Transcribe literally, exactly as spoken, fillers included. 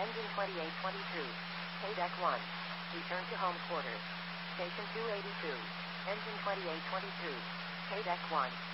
Engine twenty-eight twenty-two. Paydeck one. Return to home quarters. Station two eighty-two. Engine twenty-eight twenty-two. Paydeck one.